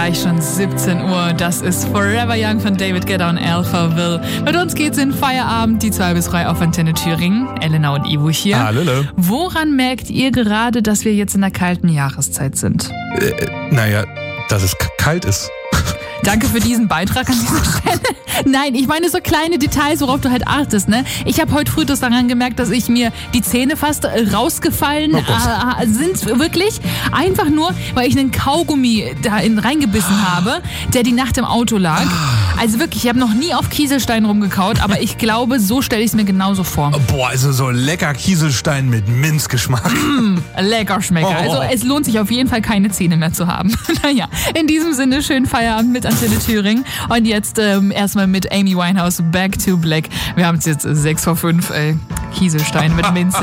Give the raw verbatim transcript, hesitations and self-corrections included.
gleich schon siebzehn Uhr. Das ist Forever Young von David Guetta und Alphaville. Mit uns geht's in Feierabend, die zwei bis drei auf Antenne Thüringen. Elena und Ivo hier. Hallo. Woran merkt ihr gerade, dass wir jetzt in der kalten Jahreszeit sind? Äh, naja, dass es k- kalt ist. Danke für diesen Beitrag an dieser Stelle. Nein, ich meine so kleine Details, worauf du halt achtest, ne? Ich habe heute früh das daran gemerkt, dass ich mir die Zähne fast rausgefallen oh äh, sind. Wirklich einfach nur, weil ich einen Kaugummi da in, reingebissen ah. habe, der die Nacht im Auto lag. Ah. Also wirklich, ich habe noch nie auf Kieselstein rumgekaut, aber ich glaube, so stelle ich es mir genauso vor. Boah, also so lecker Kieselstein mit Minzgeschmack. Mm, lecker Schmecker. Oh. Also es lohnt sich auf jeden Fall, keine Zähne mehr zu haben. Naja, in diesem Sinne, schönen Feierabend mit Antenne Thüringen. Und jetzt ähm, erstmal mit Amy Winehouse, Back to Black. Wir haben es jetzt sechs vor fünf, ey. Kieselstein mit Minze.